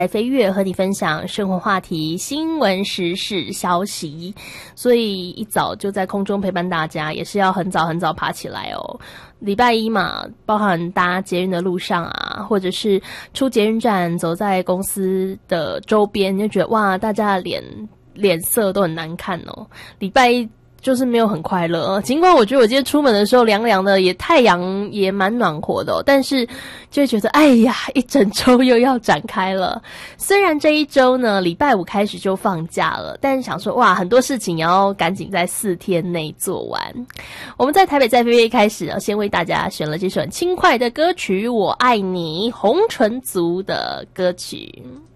来飞跃和你分享生活话题、新闻时事消息，所以一早就在空中陪伴大家，也是要很早很早爬起来哦。礼拜一嘛，包含搭捷运的路上啊，或者是出捷运站走在公司的周边，就觉得哇，大家的脸色都很难看哦。礼拜一就是没有很快乐，尽管我觉得我今天出门的时候凉凉的，太阳也蛮暖和的哦，但是就会觉得哎呀，一整周又要展开了。虽然这一周呢，礼拜五开始就放假了，但是想说哇，很多事情也要赶紧在4天内做完。我们在台北在飞飞开始先为大家选了这首很轻快的歌曲《我爱你》，红唇族的歌曲。